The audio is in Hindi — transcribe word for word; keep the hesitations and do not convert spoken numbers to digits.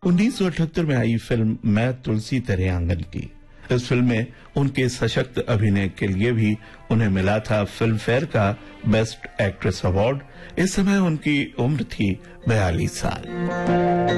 उन्नीस सौ अठहत्तर में आई फिल्म मैं तुलसी तेरे आंगन की। इस फिल्म में उनके सशक्त अभिनय के लिए भी उन्हें मिला था फिल्म फेयर का बेस्ट एक्ट्रेस अवार्ड। इस समय उनकी उम्र थी बयालीस साल।